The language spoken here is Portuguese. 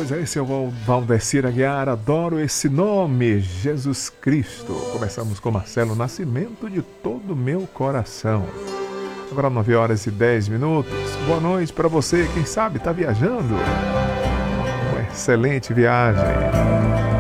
Pois é, esse é o Valdecir Aguiar, adoro esse nome, Jesus Cristo. Começamos com Marcelo Nascimento, de todo o meu coração. Agora 9h10. Boa noite para você, quem sabe está viajando. Uma excelente viagem.